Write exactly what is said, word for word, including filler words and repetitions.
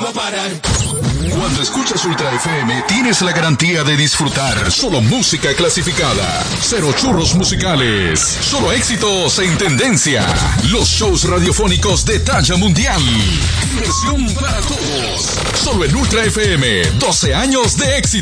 va a parar. Cuando escuchas Ultra F M, tienes la garantía de disfrutar solo música clasificada. Cero churros musicales. Solo éxitos en tendencia. Los shows radiofónicos de talla mundial. Diversión para todos. Solo en Ultra F M. doce años de éxito.